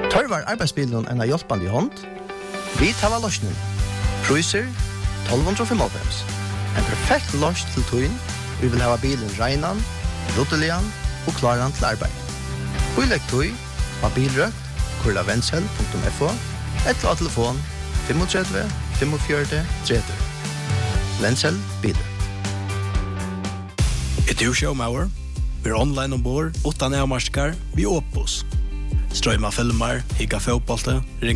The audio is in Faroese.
Tørvar arbeidsbilen en av hjelpende i hånd? Vi tar løsningen. Priser 1295. En perfekt løs til tøyen. Vi vil ha bilen regnan, lottelian og klaran til arbeid. Huilegg tøy av bilrøkt, kurlavensel.fo, eller av telefon 35 45 30. Vensel bilrøkt. Du showmauer? Vi online ombord, utan avmarskar, vi Opus. Strøyma filmer, higga fotbollte,